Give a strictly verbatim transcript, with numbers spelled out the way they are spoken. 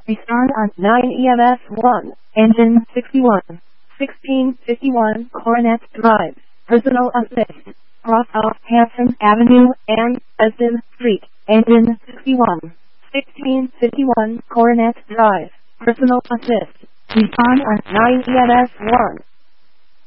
Restart on nine E M S one. Engine sixty-one. sixteen fifty-one Coronet Drive. Personal assist. Cross off Hanson Avenue and Esden Street. Engine sixty-one. sixteen fifty-one Coronet Drive. Personal assist. Restart on nine E M S one.